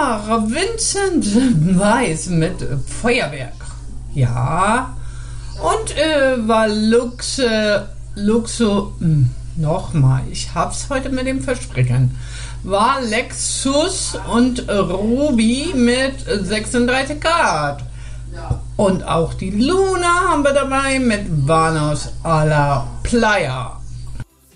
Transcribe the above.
war Vincent Weiss mit Feuerwerk. Ja. Und war nochmal, ich hab's heute mit dem Versprechen. War Lexus und Ruby mit 36 Grad. Und auch die Luna haben wir dabei mit Vanos a la Playa.